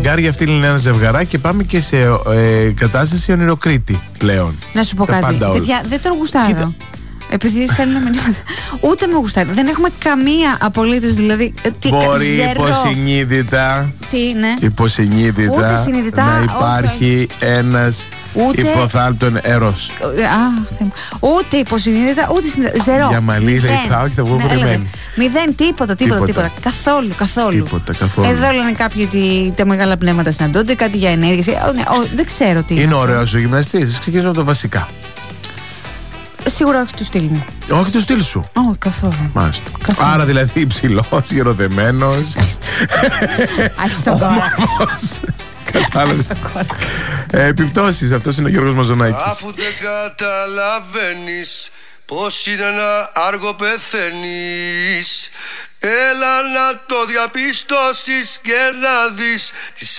Μαγκάρι αυτή είναι ένα ζευγαράκι και πάμε και σε κατάσταση ονειροκρίτη πλέον. Να σου πω κάτι. Παιδιά, δεν το γουστάρω. Επειδή στέλνουν μηνύματα. Ούτε με γουστάρει. Δεν έχουμε καμία απολύτως, δηλαδή. Μπορεί υποσυνείδητα. Τι, ναι. Υποσυνείδητα. Ούτε συνειδητά. Να υπάρχει ένας υποθάλπτον έρος. Ούτε υποσυνείδητα, ούτε συνειδητά. Ζερό. Για μαλλί λέει θα, όχι θα βγω βουρεμένη. Μηδέν, τίποτα. Καθόλου. Εδώ λένε κάποιοι ότι τα μεγάλα πνεύματα συναντώνται, κάτι για ενέργειες. Δεν ξέρω τι. Είναι ωραίος ο γυμναστής. Ξεκινήσουμε από το βασικά. Σίγουρα όχι του στυλ μου. Όχι του στυλ σου. Όχι, καθόλου. Μάλιστα. Άρα δηλαδή υψηλός, γεροδεμένος. Άχιστο τώρα. Κατάλαβες. Επιπτώσεις. Αυτός είναι ο Γιώργος Μαζονάκης. Αφού δεν καταλαβαίνεις πως είναι ένα άργο πεθαίνεις, έλα να το διαπιστώσεις και να δεις